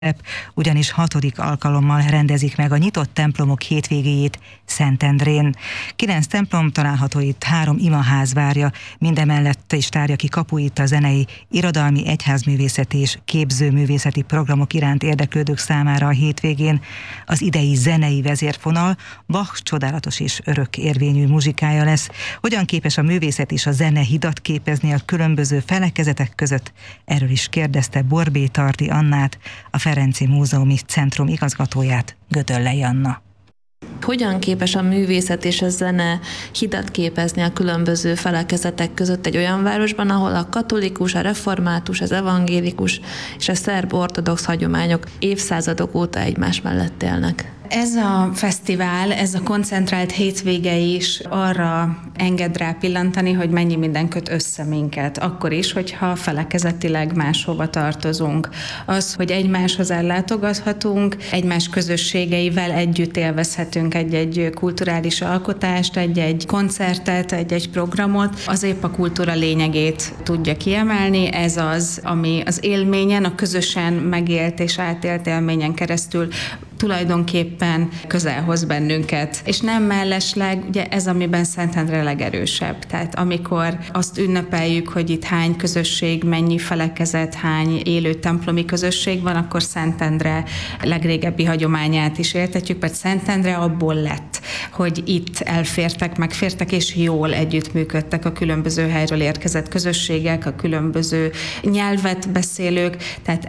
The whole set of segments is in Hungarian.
ugyanis 6. alkalommal rendezik meg a nyitott templomok hétvégéjét Szentendrén. 9 templom található itt, 3 imaház várja, mindemellett is tárja ki kapuit a zenei, irodalmi, egyházművészeti és képzőművészeti programok iránt érdeklődők számára a hétvégén. Az idei zenei vezérfonal Bach csodálatos és örök érvényű muzsikája lesz. Hogyan képes a művészet és a zene hidat képezni a különböző felekezetek között? Erről is kérdezte Borbély Tardi Annát, a Ferenci Múzeumi Centrum igazgatóját, Gödöllei Anna. Hogyan képes a művészet és a zene hidat képezni a különböző felekezetek között egy olyan városban, ahol a katolikus, a református, az evangélikus és a szerb ortodox hagyományok évszázadok óta egymás mellett élnek? Ez a fesztivál, ez a koncentrált hétvége is arra enged rá pillantani, hogy mennyi minden köt össze minket. Akkor is, hogyha felekezetileg máshova tartozunk. Az, hogy egymáshoz ellátogathatunk, egymás közösségeivel együtt élvezhetünk egy-egy kulturális alkotást, egy-egy koncertet, egy-egy programot, az épp a kultúra lényegét tudja kiemelni. Ez az, ami az élményen, a közösen megélt és átélt élményen keresztül tulajdonképpen közel hoz bennünket. És nem mellesleg, ugye ez, amiben Szentendre legerősebb. Tehát amikor azt ünnepeljük, hogy itt hány közösség, mennyi felekezet, hány élő templomi közösség van, akkor Szentendre legrégebbi hagyományát is éltetjük, mert Szentendre abból lett, hogy itt elfértek, megfértek, és jól együttműködtek a különböző helyről érkezett közösségek, a különböző nyelvet beszélők, tehát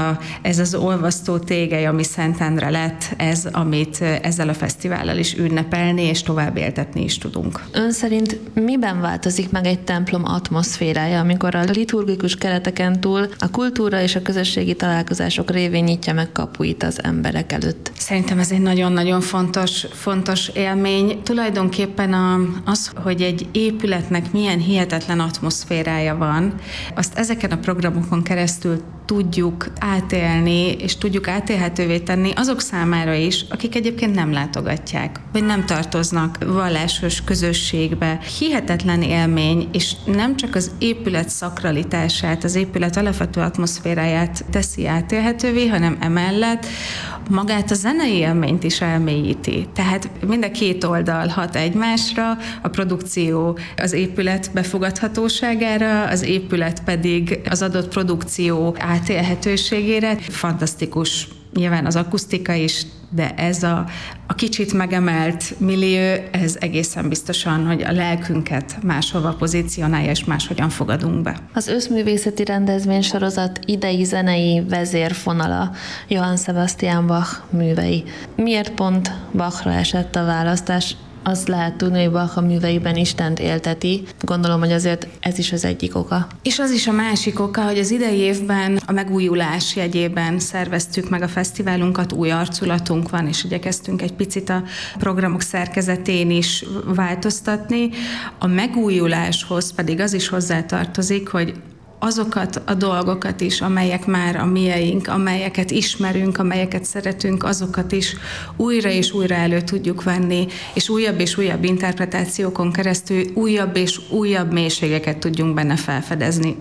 ez az olvasztó tégely, ami Szentendre lett, ez, amit ezzel a fesztivállal is ünnepelni és tovább éltetni is tudunk. Ön szerint miben változik meg egy templom atmoszférája, amikor a liturgikus kereteken túl a kultúra és a közösségi találkozások révén nyitja meg kapuit az emberek előtt? Szerintem ez egy nagyon-nagyon fontos élmény. Tulajdonképpen az, hogy egy épületnek milyen hihetetlen atmoszférája van, azt ezeken a programokon keresztül tudjuk átélni, és tudjuk átélhetővé tenni azok számára is, akik egyébként nem látogatják, vagy nem tartoznak vallásos közösségbe. Hihetetlen élmény, és nem csak az épület szakralitását, az épület alapvető atmoszféráját teszi átélhetővé, hanem emellett magát a zenei élményt is elmélyíti. Tehát mind a két oldal hat egymásra, a produkció az épület befogadhatóságára, az épület pedig az adott produkció átélhetőségére. Fantasztikus nyilván az akusztika is, de ez a kicsit megemelt millió, ez egészen biztosan, hogy a lelkünket máshova pozícionálja, és máshogyan fogadunk be. Az összművészeti rendezvénysorozat idei zenei vezérfonala Johann Sebastian Bach művei. Miért pont Bachra esett a választás? Azt lehet tudni, hogy Bach a műveiben Istent élteti. Gondolom, hogy azért ez is az egyik oka. És az is a másik oka, hogy az idei évben a megújulás jegyében szerveztük meg a fesztiválunkat, új arculatunk van, és igyekeztünk egy picit a programok szerkezetén is változtatni. A megújuláshoz pedig az is hozzátartozik, hogy azokat a dolgokat is, amelyek már a mieink, amelyeket ismerünk, amelyeket szeretünk, azokat is újra és újra elő tudjuk venni, és újabb interpretációkon keresztül újabb és újabb mélységeket tudjunk benne felfedezni.